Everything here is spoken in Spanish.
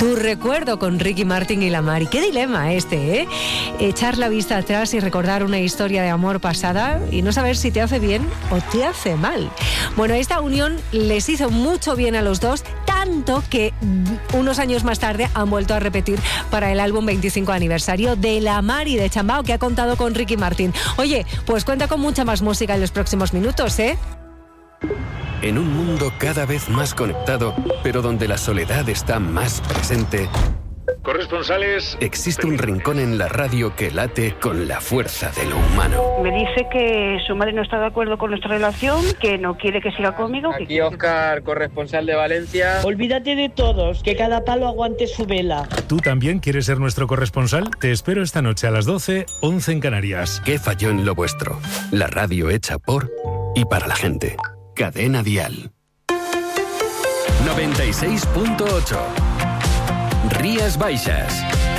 Tu recuerdo con Ricky Martin y la Mari. Qué dilema este, ¿eh? Echar la vista atrás y recordar una historia de amor pasada y no saber si te hace bien o te hace mal. Bueno, esta unión les hizo mucho bien a los dos, tanto que unos años más tarde han vuelto a repetir para el álbum 25 aniversario de la Mari de Chambao, que ha contado con Ricky Martin. Oye, pues cuenta con mucha más música en los próximos minutos, ¿eh? En un mundo cada vez más conectado, pero donde la soledad está más presente, corresponsales, existe un rincón en la radio que late con la fuerza de lo humano. Me dice que su madre no está de acuerdo con nuestra relación, que no quiere que siga conmigo. Aquí Óscar, corresponsal de Valencia. Olvídate de todos, que cada palo aguante su vela. ¿Tú también quieres ser nuestro corresponsal? Te espero esta noche a las 12, 11 en Canarias. ¿Qué falló en lo vuestro? La radio hecha por y para la gente. Cadena Dial 96.8 Rías Baixas.